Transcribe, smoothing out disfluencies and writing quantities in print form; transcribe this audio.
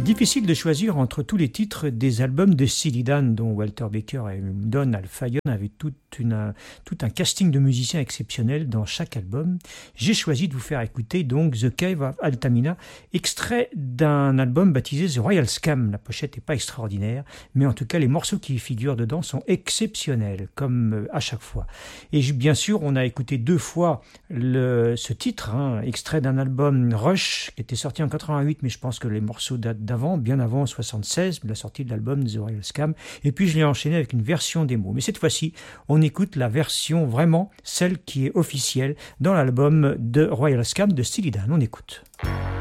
Difficile de choisir entre tous les titres des albums de Steely Dan, dont Walter Baker et Don Al-Fayed avaient tout un casting de musiciens exceptionnels dans chaque album. J'ai choisi de vous faire écouter donc The Cave of Altamina, extrait d'un album baptisé The Royal Scam. La pochette n'est pas extraordinaire, mais en tout cas les morceaux qui figurent dedans sont exceptionnels, comme à chaque fois. Et bien sûr, on a écouté 2 fois ce titre, extrait d'un album Rush, qui était sorti en 88, mais je pense que les morceaux datent d'avant, bien avant, en 76, la sortie de l'album The Royal Scam. Et puis je l'ai enchaîné avec une version démo. Mais cette fois-ci, on écoute la version vraiment, celle qui est officielle dans l'album de Royal Scam de Steely Dan. On écoute.